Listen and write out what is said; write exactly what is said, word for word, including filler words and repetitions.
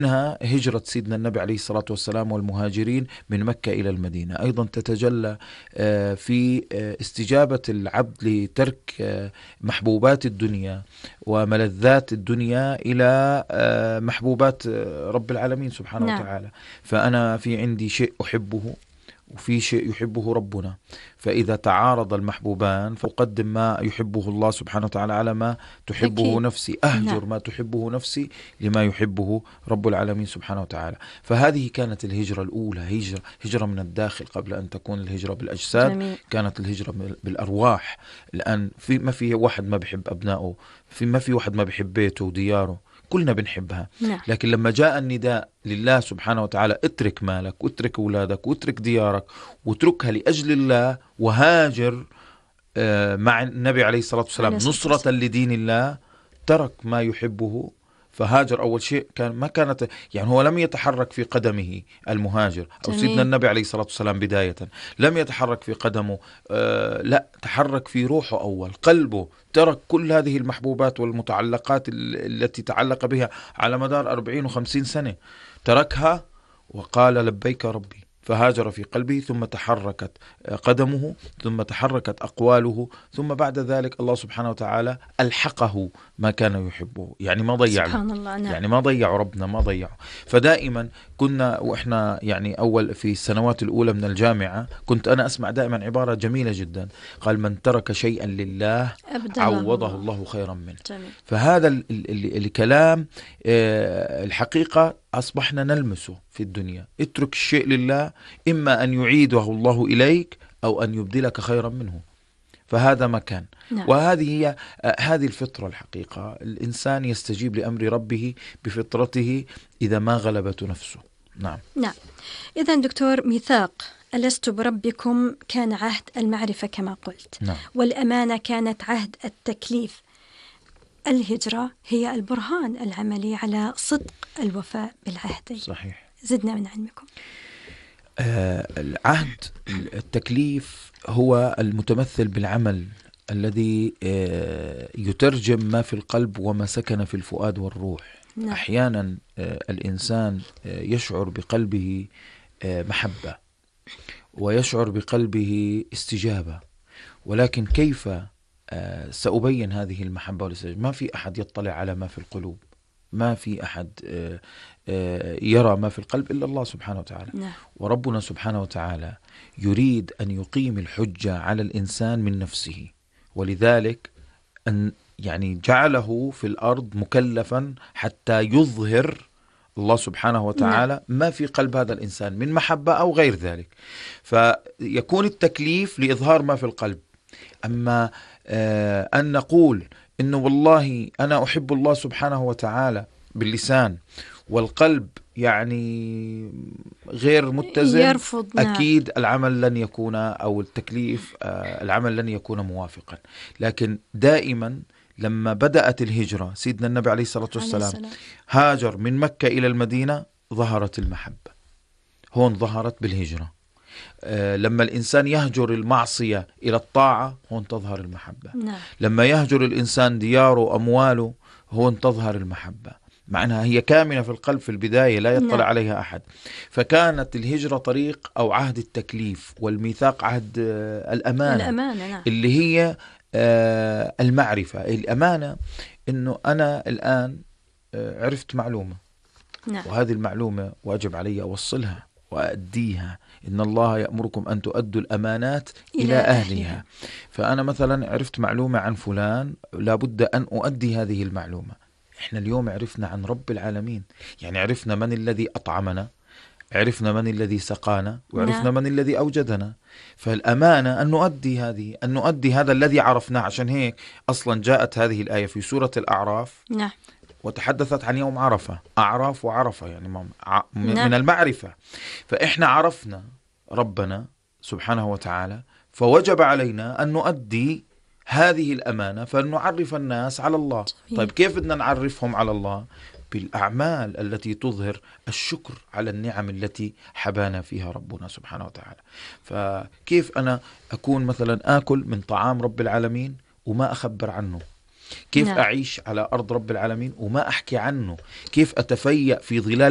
منها هجرة سيدنا النبي عليه الصلاة والسلام والمهاجرين من مكة إلى المدينة. أيضا تتجلى في استجابة العبد لترك محبوبات الدنيا وملذات الدنيا إلى محبوبات رب العالمين سبحانه نعم. وتعالى. فأنا في عندي شيء أحبه وفي شيء يحبه ربنا، فإذا تعارض المحبوبان فأقدم ما يحبه الله سبحانه وتعالى على ما تحبه أكيد. نفسي، أهجر نعم. ما تحبه نفسي لما يحبه رب العالمين سبحانه وتعالى. فهذه كانت الهجرة الأولى، هجرة هجرة من الداخل قبل أن تكون الهجرة بالأجساد. جميل. كانت الهجرة بالأرواح. الآن في ما في واحد ما بيحب أبنائه، في ما في واحد ما بيحب بيته ودياره، كلنا بنحبها. نعم. لكن لما جاء النداء لله سبحانه وتعالى اترك مالك واترك أولادك واترك ديارك واتركها لأجل الله وهاجر مع النبي عليه الصلاة والسلام نصرة لدين الله، ترك ما يحبه فهاجر. أول شيء كان ما كانت يعني هو لم يتحرك في قدمه المهاجر أو جميل. سيدنا النبي عليه الصلاة والسلام بداية لم يتحرك في قدمه، آه لا تحرك في روحه أول، قلبه ترك كل هذه المحبوبات والمتعلقات التي تعلق بها على مدار أربعين وخمسين سنة، تركها وقال لبيك ربي، فهاجر في قلبه، ثم تحركت قدمه، ثم تحركت أقواله، ثم بعد ذلك الله سبحانه وتعالى ألحقه ما كان يحبه. يعني ما ضيع سبحان الله. نعم. يعني ما ضيع ربنا، ما ضيعه. فدائما كنا وإحنا يعني أول في السنوات الأولى من الجامعة كنت أنا أسمع دائما عبارة جميلة جدا، قال من ترك شيئا لله عوضه الله خيرا منه. جميل. فهذا ال ال الكلام الحقيقة أصبحنا نلمسه في الدنيا. اترك الشيء لله، إما أن يعيده الله إليك أو أن يبدلك خيرا منه. فهذا مكان. نعم. وهذه هي هذه الفطرة الحقيقة. الإنسان يستجيب لأمر ربه بفطرته إذا ما غلبت نفسه. نعم. نعم. إذن دكتور، ميثاق ألست بربكم كان عهد المعرفة كما قلت. نعم. والأمانة كانت عهد التكليف. الهجرة هي البرهان العملي على صدق الوفاء بالعهدين. صحيح. زدنا من علمكم. آه العهد التكليف هو المتمثل بالعمل الذي آه يترجم ما في القلب وما سكن في الفؤاد والروح. نعم. أحيانا آه الإنسان آه يشعر بقلبه آه محبة ويشعر بقلبه استجابة، ولكن كيف آه سأبين هذه المحبة والاستجابة؟ ما في أحد يطلع على ما في القلوب، ما في أحد آه آه يرى ما في القلب إلا الله سبحانه وتعالى. نعم. وربنا سبحانه وتعالى يريد أن يقيم الحجة على الإنسان من نفسه، ولذلك أن يعني جعله في الأرض مكلفا حتى يظهر الله سبحانه وتعالى نعم. ما في قلب هذا الإنسان من محبة أو غير ذلك، فيكون التكليف لإظهار ما في القلب. أما آه أن نقول إنه والله أنا أحب الله سبحانه وتعالى باللسان والقلب يعني غير متزن، يرفض. نعم. أكيد العمل لن يكون أو التكليف آه العمل لن يكون موافقا. لكن دائما لما بدأت الهجرة سيدنا النبي عليه الصلاة والسلام هاجر من مكة إلى المدينة، ظهرت المحبة. هون ظهرت بالهجرة. آه لما الإنسان يهجر المعصية إلى الطاعة، هون تظهر المحبة. نعم. لما يهجر الإنسان دياره أمواله، هون تظهر المحبة، مع أنها هي كامنة في القلب في البداية لا يطلع نعم. عليها أحد. فكانت الهجرة طريق أو عهد التكليف، والميثاق عهد آه الأمانة. الأمانة. نعم. اللي هي آه المعرفة. الأمانة إنه أنا الآن آه عرفت معلومة. نعم. وهذه المعلومة واجب علي أوصلها وأديها. إن الله يأمركم أن تؤدوا الأمانات إلى, إلى أهلها. أهلها. فأنا مثلا عرفت معلومة عن فلان، لابد أن أؤدي هذه المعلومة. إحنا اليوم عرفنا عن رب العالمين، يعني عرفنا من الذي أطعمنا، عرفنا من الذي سقانا، وعرفنا نعم. من الذي أوجدنا. فالأمانة أن نؤدي هذه أن نؤدي هذا الذي عرفناه. عشان هيك أصلا جاءت هذه الآية في سورة الأعراف. نعم. وتحدثت عن يوم عرفة. أعراف وعرفة يعني من نعم. المعرفة. فإحنا عرفنا ربنا سبحانه وتعالى، فوجب علينا أن نؤدي هذه الأمانة، فنعرف الناس على الله. طيب كيف بدنا نعرفهم على الله؟ بالأعمال التي تظهر الشكر على النعم التي حبانا فيها ربنا سبحانه وتعالى. فكيف أنا أكون مثلا آكل من طعام رب العالمين وما أخبر عنه؟ كيف نعم. أعيش على أرض رب العالمين وما أحكي عنه؟ كيف أتفيأ في ظلال